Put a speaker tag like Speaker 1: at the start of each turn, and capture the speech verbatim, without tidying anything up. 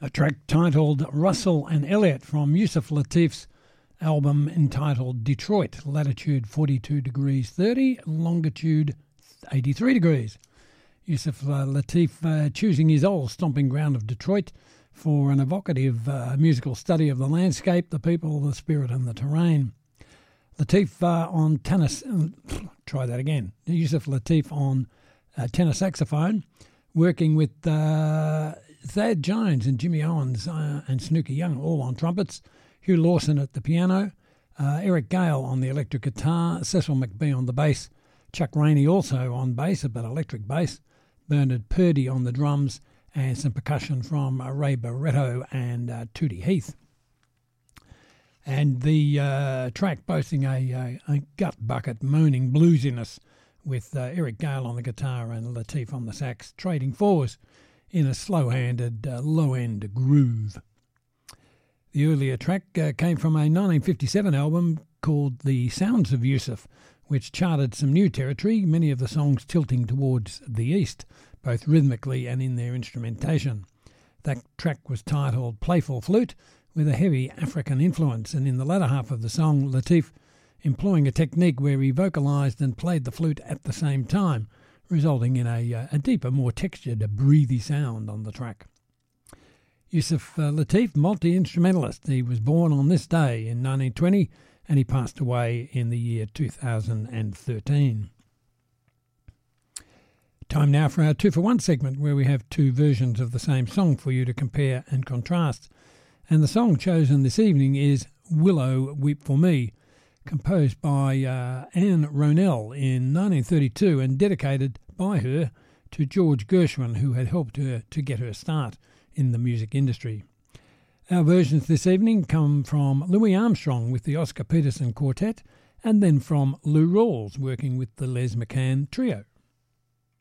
Speaker 1: A track titled Russell and Elliot from Yusuf Lateef's album entitled Detroit, latitude forty-two degrees thirty, longitude eighty-three degrees. Yusuf uh, Lateef uh, choosing his old stomping ground of Detroit for an evocative uh, musical study of the landscape, the people, the spirit and the terrain. Lateef uh, on tenor, uh, try that again, Yusuf Lateef on uh, tenor saxophone, working with uh, Thad Jones and Jimmy Owens uh, and Snooky Young all on trumpets, Hugh Lawson at the piano, uh, Eric Gale on the electric guitar, Cecil McBee on the bass, Chuck Rainey also on bass, but electric bass, Bernard Purdy on the drums, and some percussion from uh, Ray Barretto and uh, Tootie Heath. And the uh, track boasting a, a, a gut bucket moaning bluesiness with uh, Eric Gale on the guitar and Lateef on the sax, trading fours in a slow-handed, uh, low-end groove. The earlier track uh, came from a nineteen fifty-seven album called The Sounds of Yusuf, which charted some new territory, many of the songs tilting towards the east, both rhythmically and in their instrumentation. That track was titled Playful Flute, with a heavy African influence, and in the latter half of the song, Lateef employing a technique where he vocalised and played the flute at the same time, resulting in a, a deeper, more textured, breathy sound on the track. Yusuf uh, Lateef, multi-instrumentalist. He was born on this day in nineteen twenty and he passed away in the year two thousand thirteen. Time now for our two for one segment, where we have two versions of the same song for you to compare and contrast. And the song chosen this evening is Willow Weep For Me, composed by uh, Anne Ronell in nineteen thirty-two and dedicated by her to George Gershwin, who had helped her to get her start in the music industry. Our versions this evening come from Louis Armstrong with the Oscar Peterson Quartet, and then from Lou Rawls working with the Les McCann Trio.